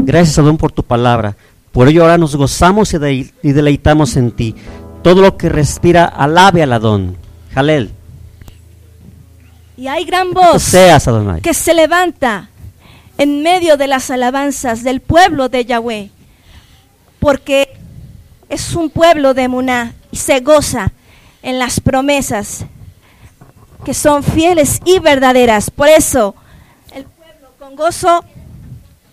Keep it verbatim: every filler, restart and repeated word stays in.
Gracias, Adón, por tu palabra. Por ello ahora nos gozamos y, de, y deleitamos en ti. Todo lo que respira, alabe al Adón. Jalel. Y hay gran voz seas, Adonai, que se levanta en medio de las alabanzas del pueblo de Yahweh, porque es un pueblo de emuná y se goza en las promesas que son fieles y verdaderas. Por eso el pueblo con gozo